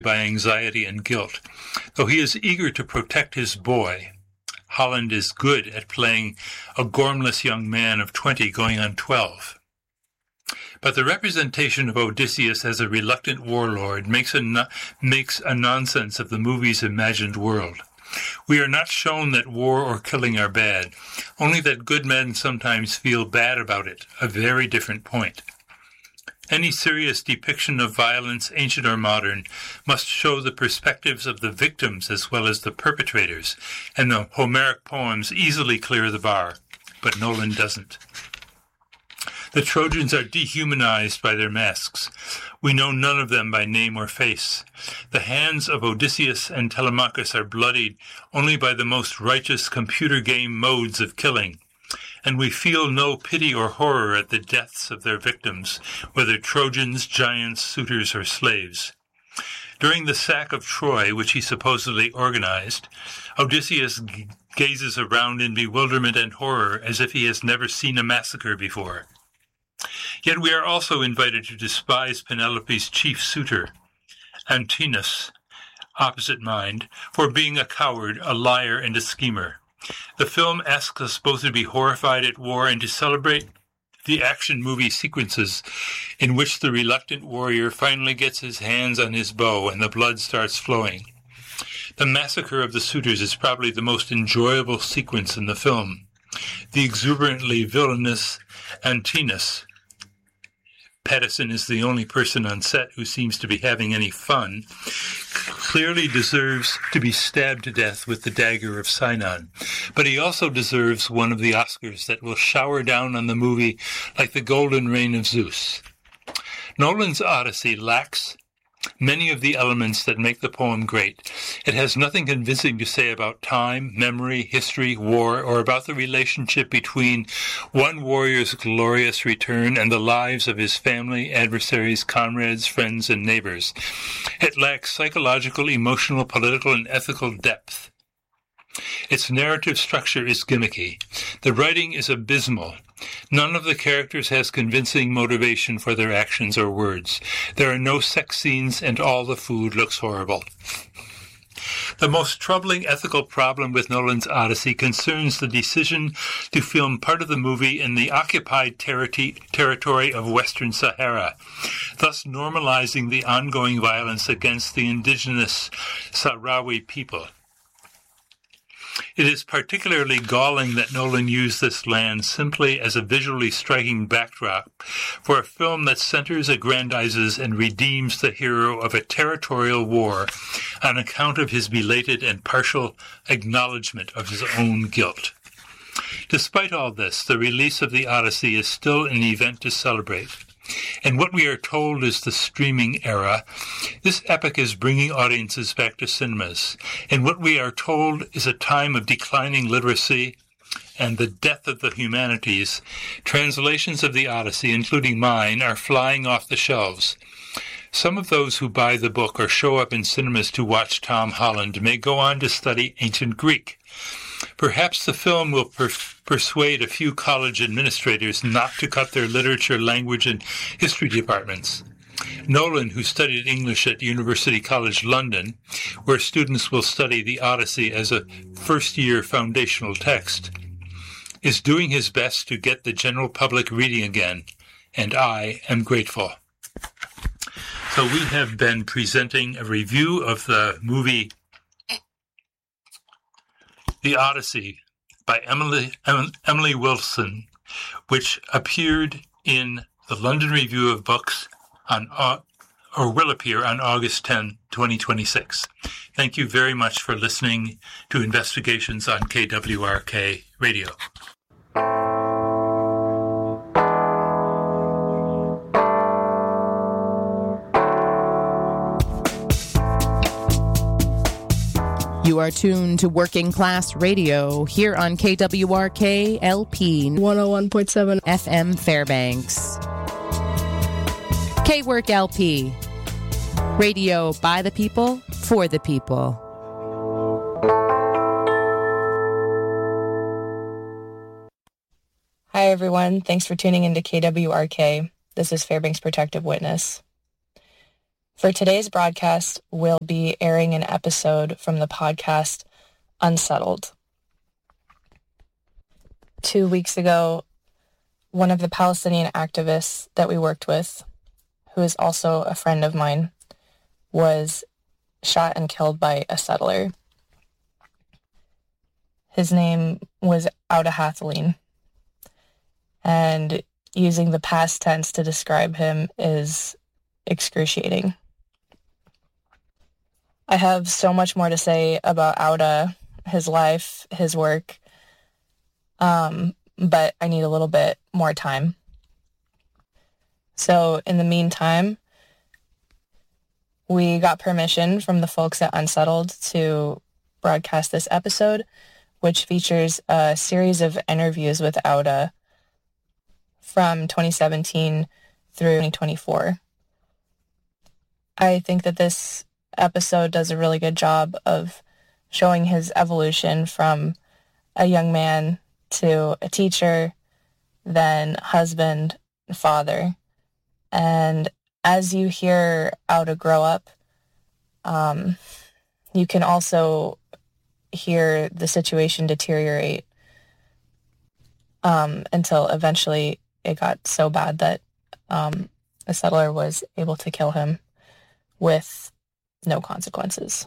by anxiety and guilt. Though he is eager to protect his boy, Holland is good at playing a gormless young man of 20 going on 12. But the representation of Odysseus as a reluctant warlord makes a nonsense of the movie's imagined world. We are not shown that war or killing are bad, only that good men sometimes feel bad about it, a very different point. Any serious depiction of violence, ancient or modern, must show the perspectives of the victims as well as the perpetrators, and the Homeric poems easily clear the bar, but Nolan doesn't. The Trojans are dehumanized by their masks. We know none of them by name or face. The hands of Odysseus and Telemachus are bloodied only by the most righteous computer game modes of killing, and we feel no pity or horror at the deaths of their victims, whether Trojans, giants, suitors, or slaves. During the sack of Troy, which he supposedly organized, Odysseus gazes around in bewilderment and horror as if he has never seen a massacre before. Yet we are also invited to despise Penelope's chief suitor, Antinous, opposite mind, for being a coward, a liar, and a schemer. The film asks us both to be horrified at war and to celebrate the action movie sequences in which the reluctant warrior finally gets his hands on his bow and the blood starts flowing. The massacre of the suitors is probably the most enjoyable sequence in the film. The exuberantly villainous Antinous, Pattison is the only person on set who seems to be having any fun, clearly deserves to be stabbed to death with the dagger of Sinon. But he also deserves one of the Oscars that will shower down on the movie like the golden rain of Zeus. Nolan's Odyssey lacks many of the elements that make the poem great. It has nothing convincing to say about time, memory, history, war, or about the relationship between one warrior's glorious return and the lives of his family, adversaries, comrades, friends, and neighbors. It lacks psychological, emotional, political, and ethical depth. Its narrative structure is gimmicky. The writing is abysmal. None of the characters has convincing motivation for their actions or words. There are no sex scenes, and all the food looks horrible. The most troubling ethical problem with Nolan's Odyssey concerns the decision to film part of the movie in the occupied territory of Western Sahara, thus normalizing the ongoing violence against the indigenous Sahrawi people. It is particularly galling that Nolan used this land simply as a visually striking backdrop for a film that centers, aggrandizes, and redeems the hero of a territorial war on account of his belated and partial acknowledgement of his own guilt. Despite all this, the release of the Odyssey is still an event to celebrate. And what we are told is the streaming era. This epic is bringing audiences back to cinemas. And what we are told is a time of declining literacy and the death of the humanities. Translations of the Odyssey, including mine, are flying off the shelves. Some of those who buy the book or show up in cinemas to watch Tom Holland may go on to study ancient Greek. Perhaps the film will persuade a few college administrators not to cut their literature, language, and history departments. Nolan, who studied English at University College London, where students will study the Odyssey as a first-year foundational text, is doing his best to get the general public reading again, and I am grateful. So we have been presenting a review of the movie The Odyssey by Emily Wilson, which appeared in the London Review of Books will appear on August 10, 2026. Thank you very much for listening to Investigations on KWRK Radio. You are tuned to Working Class Radio here on KWRK LP 101.7 FM Fairbanks. K-Work LP, radio by the people, for the people. Hi, everyone. Thanks for tuning into KWRK. This is Fairbanks Protective Witness. For today's broadcast, we'll be airing an episode from the podcast Unsettled. 2 weeks ago, one of the Palestinian activists that we worked with, who is also a friend of mine, was shot and killed by a settler. His name was Auda Hathaleen, and using the past tense to describe him is excruciating. I have so much more to say about Auda, his life, his work, but I need a little bit more time. So in the meantime, we got permission from the folks at Unsettled to broadcast this episode, which features a series of interviews with Auda from 2017 through 2024. I think that this episode does a really good job of showing his evolution from a young man to a teacher, then husband, father. And as you hear Auda grow up, you can also hear the situation deteriorate until eventually it got so bad that a settler was able to kill him with no consequences.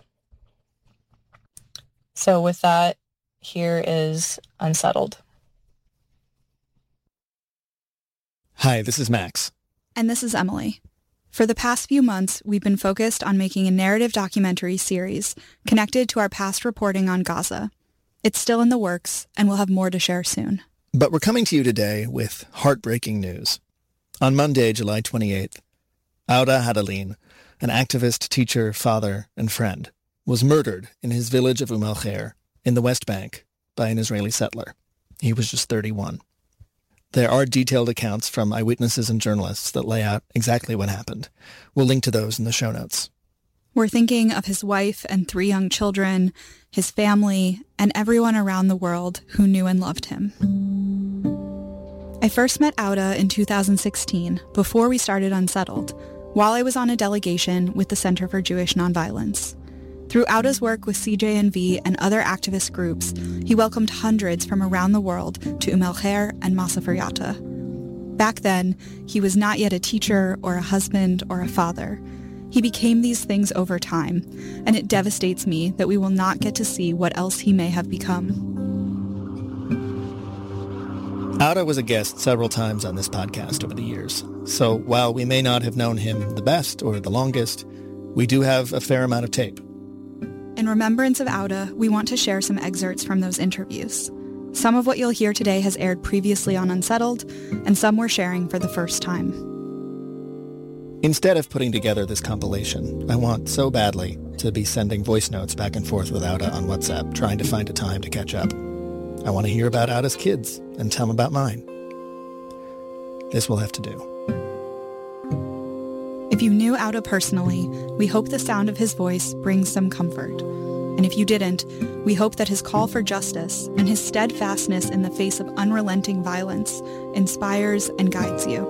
So with that, here is Unsettled. Hi, this is Max. And this is Emily. For the past few months, we've been focused on making a narrative documentary series connected to our past reporting on Gaza. It's still in the works, and we'll have more to share soon. But we're coming to you today with heartbreaking news. On Monday, July 28th, Auda Hathaleen, an activist, teacher, father, and friend, was murdered in his village of Khair in the West Bank by an Israeli settler. He was just 31. There are detailed accounts from eyewitnesses and journalists that lay out exactly what happened. We'll link to those in the show notes. We're thinking of his wife and 3 young children, his family, and everyone around the world who knew and loved him. I first met Auda in 2016, before we started Unsettled, while I was on a delegation with the Center for Jewish Nonviolence. Through Auda's work with CJNV and other activist groups, he welcomed hundreds from around the world to Khair and Masafer Yatta. Back then, he was not yet a teacher or a husband or a father. He became these things over time, and it devastates me that we will not get to see what else he may have become. Auda was a guest several times on this podcast over the years, so while we may not have known him the best or the longest, we do have a fair amount of tape. In remembrance of Auda, we want to share some excerpts from those interviews. Some of what you'll hear today has aired previously on Unsettled, and some we're sharing for the first time. Instead of putting together this compilation, I want so badly to be sending voice notes back and forth with Auda on WhatsApp, trying to find a time to catch up. I want to hear about Auda's kids and tell them about mine. This will have to do. If you knew Auda personally, we hope the sound of his voice brings some comfort. And if you didn't, we hope that his call for justice and his steadfastness in the face of unrelenting violence inspires and guides you.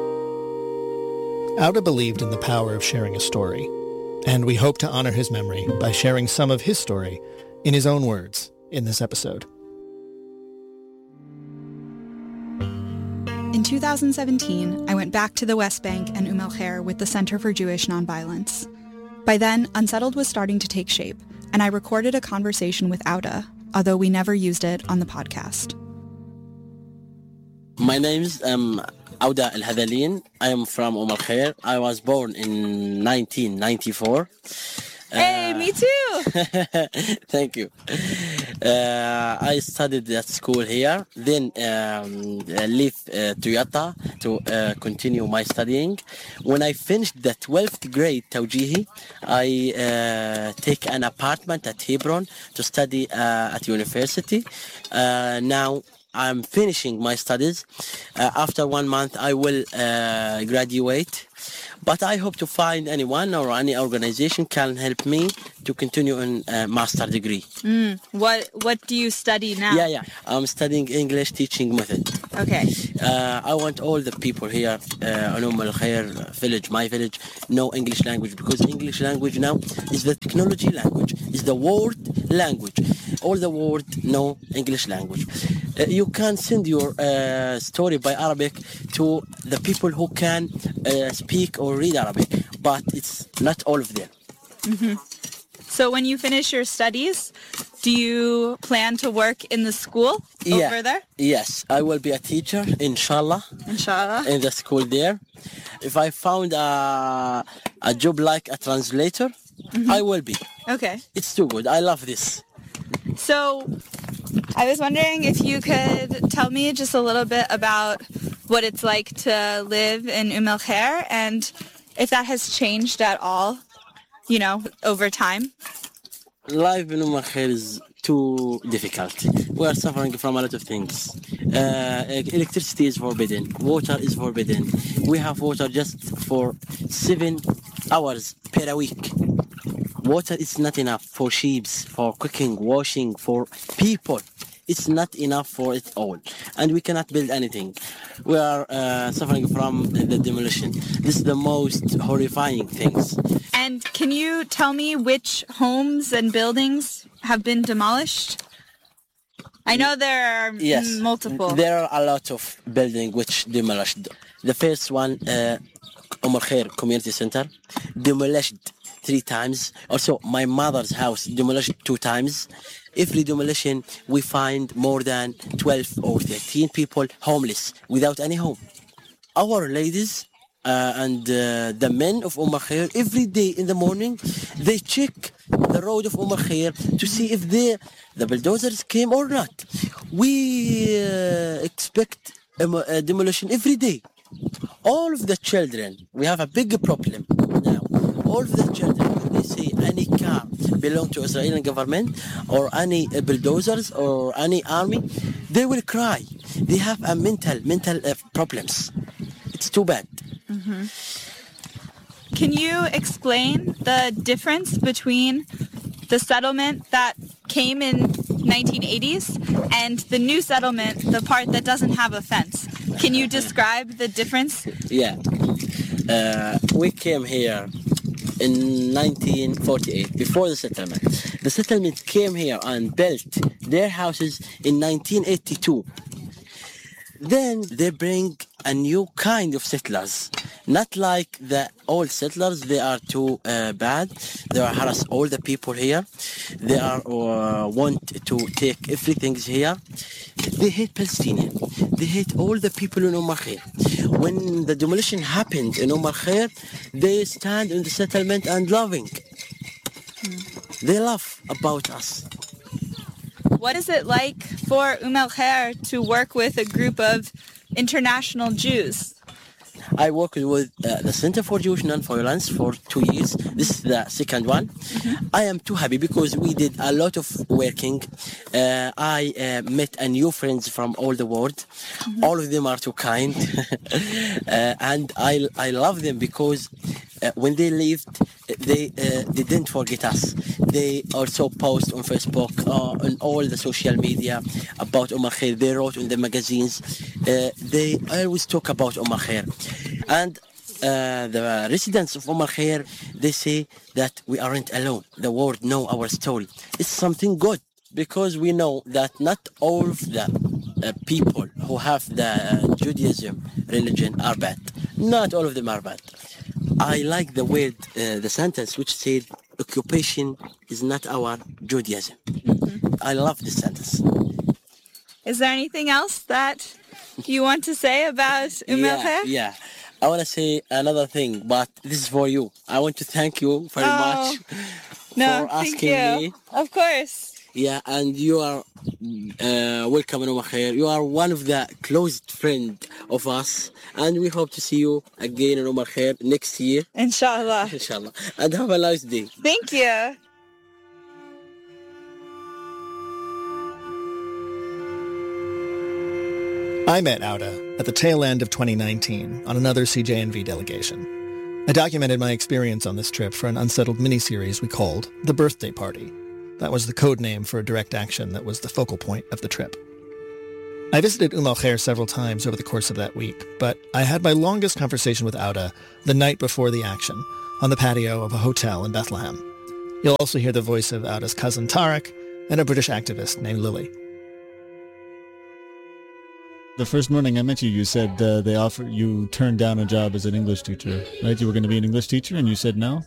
Auda believed in the power of sharing a story, and we hope to honor his memory by sharing some of his story in his own words in this episode. In 2017, I went back to the West Bank and Khair with the Center for Jewish Nonviolence. By then, Unsettled was starting to take shape, and I recorded a conversation with Auda, although we never used it on the podcast. My name's Auda Hathaleen. I am from Khair. I was born in 1994. Hey, me too! Thank you. I studied at school here, then left to Yatta to continue my studying. When I finished the 12th grade Tawjihi, I take an apartment at Hebron to study at university. Now I'm finishing my studies. After 1 month, I will graduate. But I hope to find anyone or any organization can help me to continue in a master degree. What do you study now? Yeah. I'm studying English teaching method. Okay. I want all the people here in Al Khair village, my village, know English language, because English language now is the technology language, is the world language. All the world know English language. You can send your story by Arabic to the people who can speak or read Arabic, but it's not all of them. Mm-hmm. So when you finish your studies, do you plan to work in the school over there? Yes, I will be a teacher, inshallah. Inshallah. In the school there. If I found a job like a translator, I will be. Okay. It's too good. I love this. So I was wondering if you could tell me just a little bit about what it's like to live in Al Khair and if that has changed at all, you know, over time. Life in Al Khair is too difficult. We are suffering from a lot of things. Electricity is forbidden. Water is forbidden. We have water just for 7 hours per week. Water is not enough for sheep, for cooking, washing, for people. It's not enough for it all. And we cannot build anything. We are suffering from the demolition. This is the most horrifying things. And can you tell me which homes and buildings have been demolished? I know there are multiple. There are a lot of buildings which demolished. The first one, Al Khair Community Center, demolished 3 times. Also, my mother's house demolished 2 times. Every demolition, we find more than 12 or 13 people homeless, without any home. Our ladies and the men of Al Khair, every day in the morning, they check the road of Al Khair to see if the bulldozers came or not. We expect a demolition every day. All of the children, we have a big problem now. All of the children, when they see any car belong to Israeli government or any bulldozers or any army, they will cry. They have a mental problems. It's too bad. Mm-hmm. Can you explain the difference between the settlement that came in 1980s and the new settlement, the part that doesn't have a fence? Can you describe the difference? Yeah. We came here in 1948, before the settlement. The settlement came here and built their houses in 1982. Then they bring a new kind of settlers. Not like the old settlers, they are too bad. They are harass all the people here. They are want to take everything here. They hate Palestinians. They hate all the people in Al Khair. When the demolition happened in Al Khair, they stand in the settlement and loving. They laugh about us. What is it like for Al Khair to work with a group of international Jews? I worked with the Center for Jewish Non-Violence for 2 years. This is the second one. Mm-hmm. I am too happy because we did a lot of working. I met a new friends from all the world. Mm-hmm. All of them are too kind. And I love them because when they left, they didn't forget us. They also post on Facebook, on all the social media about Al Khair. They wrote in the magazines. They always talk about Al Khair. And the residents of Al Khair, they say that we aren't alone. The world know our story. It's something good because we know that not all of the people who have the Judaism religion are bad. Not all of them are bad. I like the word, the sentence which said, occupation is not our Judaism. Mm-hmm. I love this sentence. Is there anything else that you want to say about Al Khair? Yeah. I want to say another thing, but this is for you. I want to thank you very much for asking me. Of course. Yeah, and you are welcome in Al Khair. You are one of the closest friends of us, and we hope to see you again in Al Khair next year. Inshallah. Inshallah. And have a nice day. Thank you. I met Auda at the tail end of 2019 on another CJNV delegation. I documented my experience on this trip for an Unsettled miniseries we called The Birthday Party. That was the code name for a direct action that was the focal point of the trip. I visited Al Khair several times over the course of that week, but I had my longest conversation with Auda the night before the action, on the patio of a hotel in Bethlehem. You'll also hear the voice of Auda's cousin Tarek and a British activist named Lily. The first morning I met you, you said you turned down a job as an English teacher, right? You were going to be an English teacher and you said no?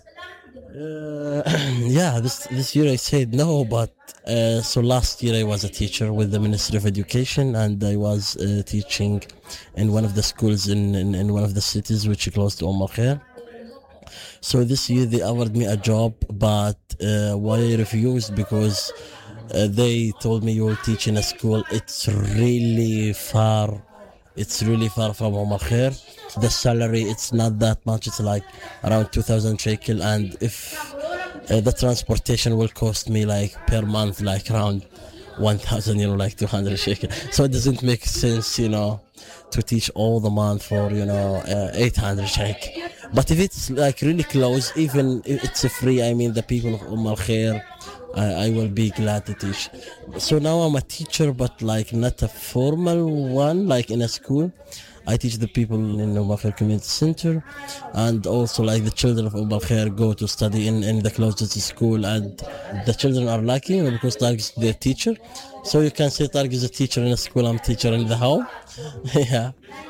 Yeah, this year I said no, but so last year I was a teacher with the Ministry of Education, and I was teaching in one of the schools in one of the cities which is close to Khair. So this year they offered me a job, but why I refused, because they told me you will teach in a school. It's really far from Khair. The salary, it's not that much. It's like around 2,000 shekel, and if the transportation will cost me like per month like around 1,000, like 200 shekel. So it doesn't make sense, to teach all the month for 800 shekel. But if it's like really close, even if it's free, the people of Khair, I will be glad to teach. So now I'm a teacher, but like not a formal one, like in a school. I teach the people in Khair Community Center, and also like the children of Khair go to study in the closest school, and the children are lucky because Tarek is their teacher. So you can say Tarek is a teacher in a school, I'm a teacher in the home. Yeah.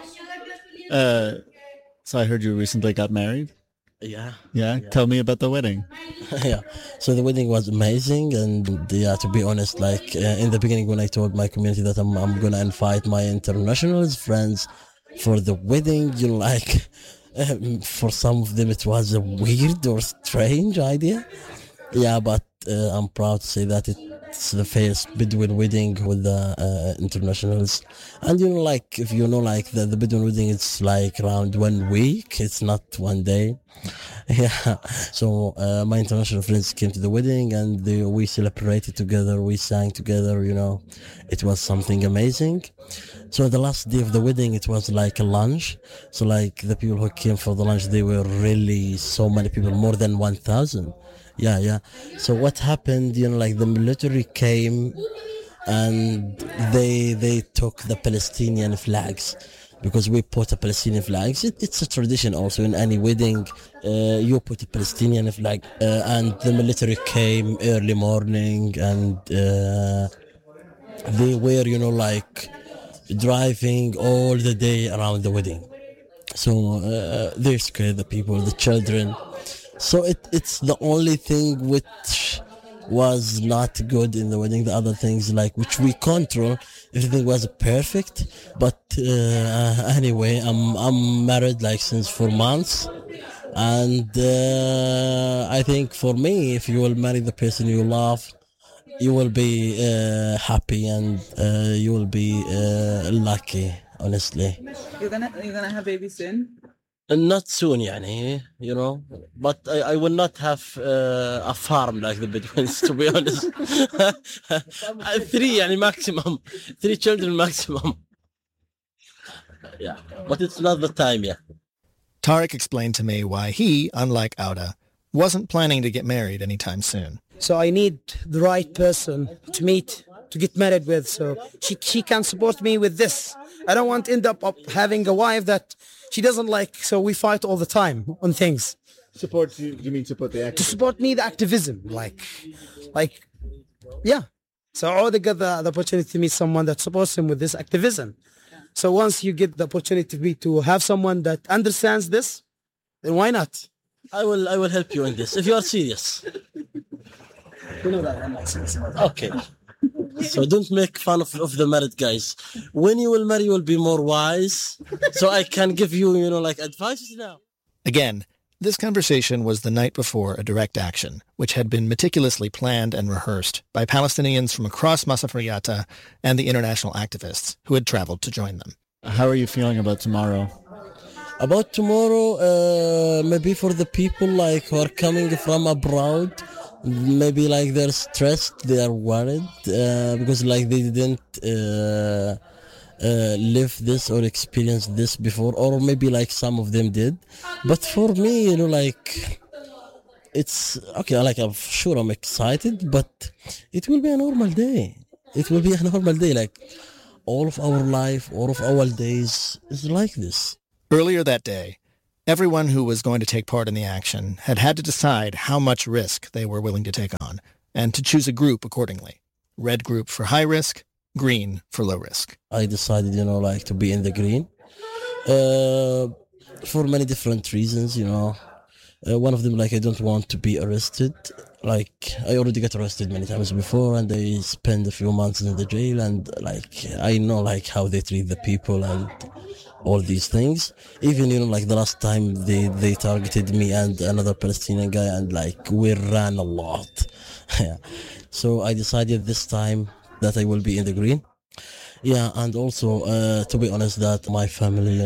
So I heard you recently got married? Yeah. Tell me about the wedding. Yeah. So the wedding was amazing, and to be honest, like in the beginning when I told my community that I'm gonna invite my internationals friends for the wedding, for some of them it was a weird or strange idea. Yeah, but I'm proud to say that it's the first Bedouin wedding with the internationals. And if the Bedouin wedding, it's like around 1 week, it's not 1 day. Yeah. So my international friends came to the wedding, and we celebrated together, we sang together, it was something amazing. So the last day of the wedding, it was like a lunch. So like the people who came for the lunch, they were really so many people, more than 1,000. Yeah. So what happened, the military came and they took the Palestinian flags, because we put a Palestinian flag. It's a tradition also in any wedding. You put a Palestinian flag, and the military came early morning, and they were, driving all the day around the wedding. So they scared the people, the children. So it's the only thing which was not good in the wedding. The other things which we control, everything was perfect. But anyway, I'm married since 4 months, and I think for me, if you will marry the person you love, you will be happy, and you will be lucky. Honestly, you're gonna have babies soon. Not soon, but I will not have a farm like the Bedouins, to be honest. 3, maximum. 3 children maximum. Yeah, but it's not the time yet. Tarek explained to me why he, unlike Auda, wasn't planning to get married anytime soon. So I need the right person to meet, to get married with, so she can support me with this. I don't want to end up having a wife that she doesn't like, so we fight all the time on things. Support you? You mean support the activism? To support me, the activism, yeah. So I already got the opportunity to meet someone that supports him with this activism. So once you get the opportunity to have someone that understands this, then why not? I will help you in this if you are serious. You know that I'm not serious. Okay. So don't make fun of the married guys. When you will marry, you will be more wise. So I can give you, advices now. Again, this conversation was the night before a direct action, which had been meticulously planned and rehearsed by Palestinians from across Masafriyata and the international activists who had traveled to join them. How are you feeling about tomorrow? About tomorrow, maybe for the people who are coming from abroad, maybe they're stressed, they are worried because they didn't live this or experience this before, or maybe some of them did. But for me, it's okay. I'm sure I'm excited, but it will be a normal day. It will be a normal day. all of our life, all of our days is like this. Earlier that day, everyone who was going to take part in the action had to decide how much risk they were willing to take on and to choose a group accordingly. Red group for high risk, green for low risk. I decided, to be in the green for many different reasons, one of them, I don't want to be arrested. I already got arrested many times before, and I spent a few months in the jail, and I know how they treat the people and all these things. Even the last time they targeted me and another Palestinian guy, and we ran a lot. Yeah. So I decided this time that I will be in the green. Yeah, and also to be honest, that my family,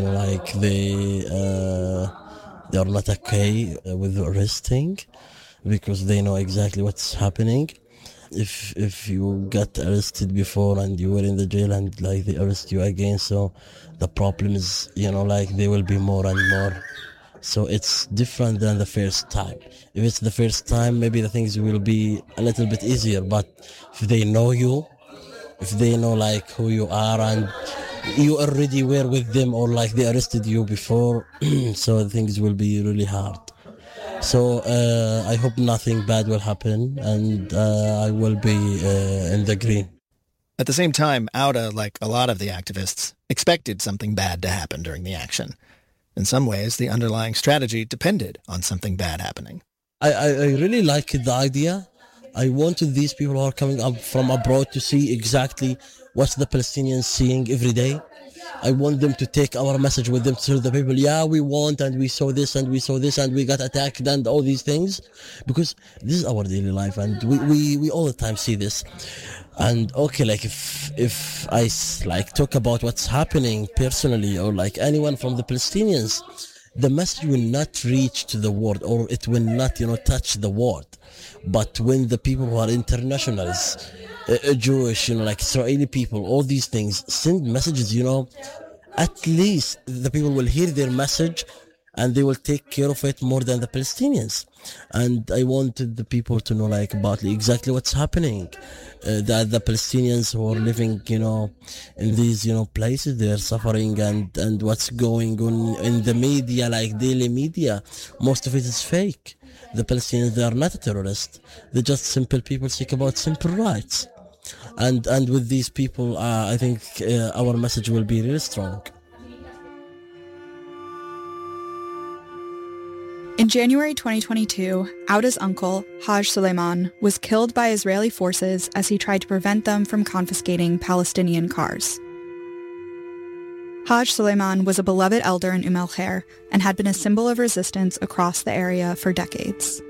they are not okay with arresting, because they know exactly what's happening. If you got arrested before and you were in the jail and they arrest you again, so the problem is they will be more and more. So it's different than the first time. If it's the first time, maybe the things will be a little bit easier, but if they know you, if they know who you are and you already were with them, or they arrested you before, so things will be really hard. So I hope nothing bad will happen, and I will be in the green. At the same time, Auda, like a lot of the activists, expected something bad to happen during the action. In some ways, the underlying strategy depended on something bad happening. I really like the idea. I wanted these people who are coming up from abroad to see exactly what the Palestinians seeing every day. I want them to take our message with them to the people. Yeah, we want, and we saw this, and we saw this, and we got attacked, and all these things, because this is our daily life, and we all the time see this. And okay, if I talk about what's happening personally, or anyone from the Palestinians, the message will not reach to the world, or it will not touch the world. But when the people who are internationalists, Jewish, Israeli people, all these things send messages, at least the people will hear their message and they will take care of it more than the Palestinians. And I wanted the people to know about exactly what's happening, that the Palestinians who are living, in these, places, they're suffering, and what's going on in the media, daily media, most of it is fake. The Palestinians, they are not a terrorist. They're just simple people seek about simple rights. And with these people, I think our message will be really strong. In January 2022, Auda's uncle, Haj Suleiman, was killed by Israeli forces as he tried to prevent them from confiscating Palestinian cars. Haj Suleiman was a beloved elder in El Khair and had been a symbol of resistance across the area for decades.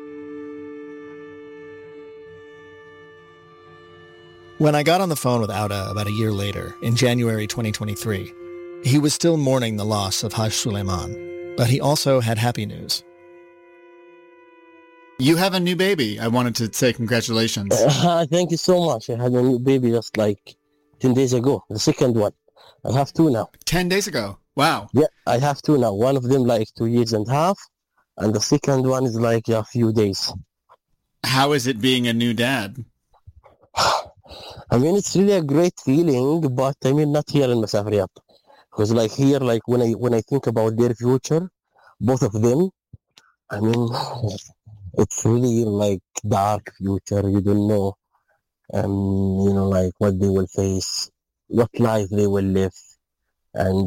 When I got on the phone with Auda about a year later, in January 2023, he was still mourning the loss of Haj Suleiman, but he also had happy news. You have a new baby. I wanted to say congratulations. Thank you so much. I had a new baby just 10 days ago, the second one. I have two now. 10 days ago? Wow. Yeah, I have two now. One of them 2 years and a half, and the second one is a few days. How is it being a new dad? I mean, it's really a great feeling, but I mean, not here in Masafriat. Because here, when I think about their future, both of them, I mean, it's really dark future. You don't know, what they will face, what life they will live. And,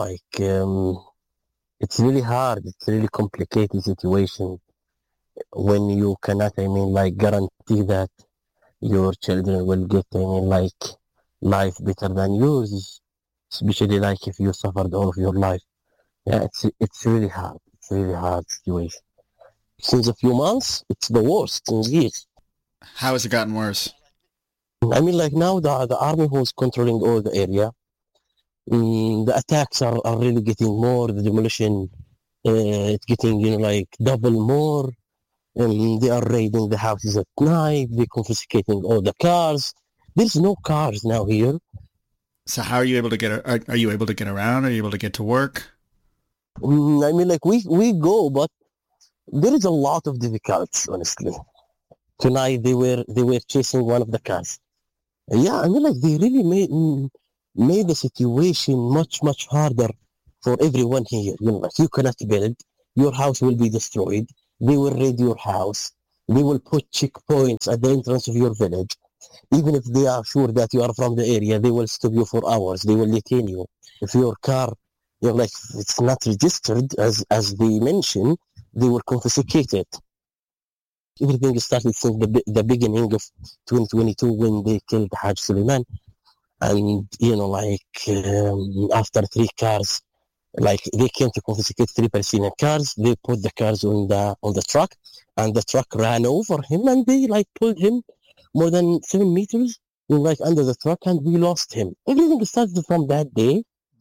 it's really hard. It's really complicated situation when you cannot, guarantee that your children will get, life better than yours, especially if you suffered all of your life. Yeah, it's really hard. It's a really hard situation. Since a few months, it's the worst in years. How has it gotten worse? I mean, now the army who's controlling all the area, the attacks are really getting more, the demolition, it's getting, double more. They are raiding the houses at night. They're confiscating all the cars. There's no cars now here. So how are you able to get? Are you able to get around? Are you able to get to work? I mean, we go, but there is a lot of difficulties. Honestly, tonight they were chasing one of the cars. Yeah, I mean, they really made the situation much, much harder for everyone here. Like you cannot build, your house will be destroyed, they will raid your house, they will put checkpoints at the entrance of your village. Even if they are sure that you are from the area, they will stop you for hours, they will detain you. If your car, like, it's not registered as they mentioned, they will confiscate it. Everything started since the beginning of 2022 when they killed Haj Suleiman. And, after 3 cars, like they came to confiscate 3 Palestinian cars, they put the cars on the truck, and the truck ran over him, and they pulled him more than 7 meters, under the truck, and we lost him. Everything started from that day,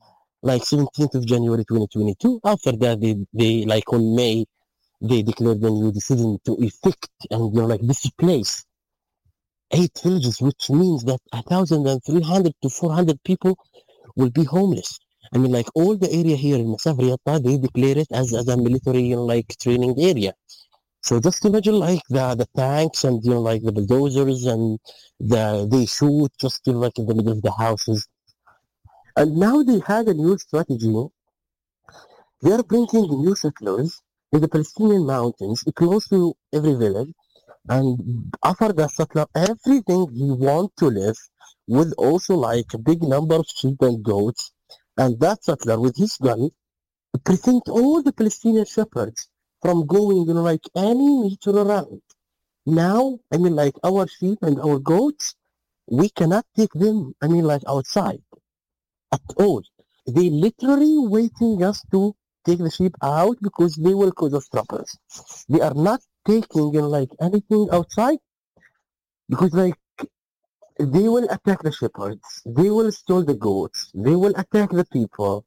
17th of January 2022. After that, they on May, they declared a new decision to evict and displace 8 villages, which means that 1,300 to 400 people will be homeless. All the area here in Masaf Riyadh, they declare it as a military training area. So just imagine the tanks and the bulldozers, and they shoot just in the middle of the houses. And now they had a new strategy. They are bringing new settlers in the Palestinian mountains, close to every village, and offer the settler everything he wants to live with, also a big number of sheep and goats. And that settler with his gun prevent all the Palestinian shepherds from going any meter around. Now, our sheep and our goats, we cannot take them outside at all. They literally waiting us to take the sheep out because they will cause us troubles. They are not taking anything outside because they will attack the shepherds, they will steal the goats, they will attack the people.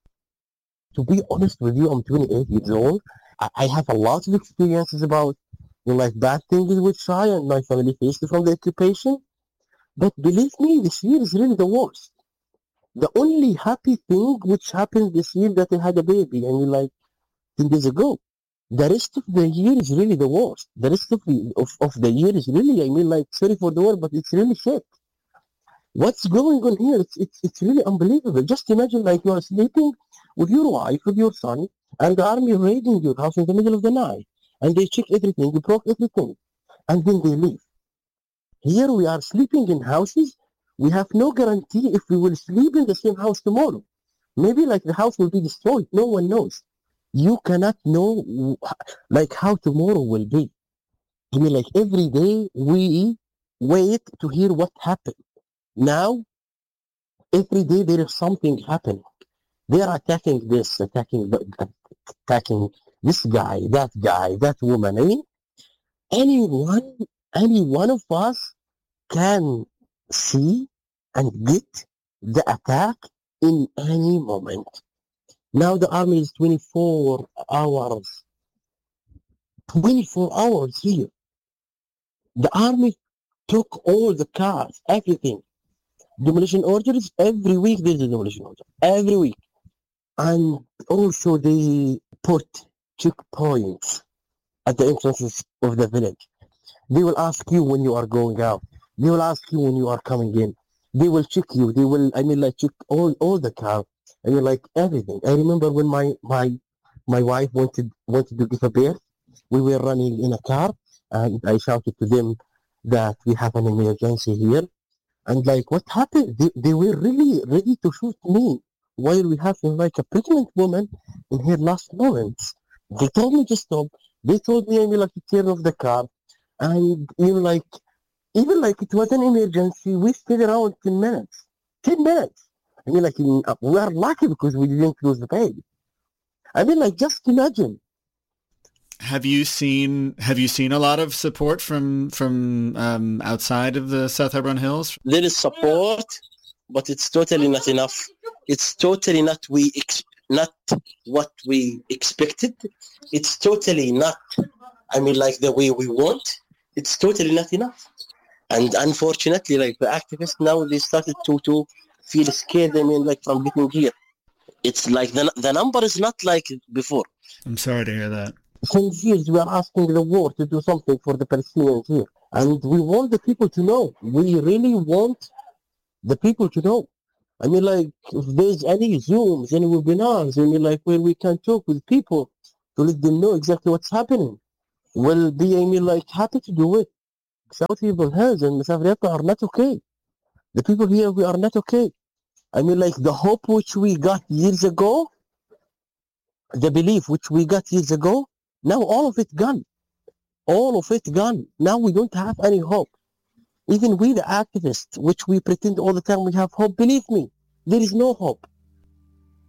To be honest with you, I'm 28 years old. I have a lot of experiences about bad things which I and my family faced from the occupation. But believe me, this year is really the worst. The only happy thing which happened this year that I had a baby, 10 days ago. The rest of the year is really the worst. The rest of the year is really, sorry for the word, but it's really shit. What's going on here? It's really unbelievable. Just imagine you are sleeping with your wife, with your son, and the army raiding your house in the middle of the night. And they check everything, they broke everything, and then they leave. Here we are sleeping in houses. We have no guarantee if we will sleep in the same house tomorrow. Maybe the house will be destroyed. No one knows. You cannot know how tomorrow will be. Every day we wait to hear what happened. Now, every day there is something happening. They are attacking this, attacking this guy, that woman. Any one of us can see and get the attack in any moment. Now the army is 24 hours. 24 hours here. The army took all the cars, everything. Demolition orders, every week there's a demolition order. Every week. And also they put checkpoints at the entrances of the village. They will ask you when you are going out. They will ask you when you are coming in. They will check you. They will, check all the cars. Everything. I remember when my wife wanted to give a birth, we were running in a car, and I shouted to them that we have an emergency here. And what happened? They were really ready to shoot me while we have a pregnant woman in her last moments. They told me to stop. They told me to turn off the car. And even it was an emergency, we stayed around 10 minutes. 10 minutes. We are lucky because we didn't lose the baby. Just imagine. Have you seen a lot of support from outside of the South Hebron Hills? There is support, but it's totally not enough. It's totally not what we expected. It's totally not, the way we want. It's totally not enough. And unfortunately, the activists now, they started to feel scared, from getting here. It's the number is not like before. I'm sorry to hear that. Since years, we are asking the war to do something for the Palestinians here. And we want the people to know. We really want the people to know. I mean, like, if there's any Zooms, any webinars, I mean, like, where we can talk with people to let them know exactly what's happening, we'll be, I mean, like, happy to do it. South Hebron Hills and Masafriata are not okay. The people here, we are not okay. I mean, like, the hope which we got years ago, the belief which we got years ago, now all of it gone. All of it gone. Now we don't have any hope. Even we, the activists, which we pretend all the time we have hope, believe me, there is no hope.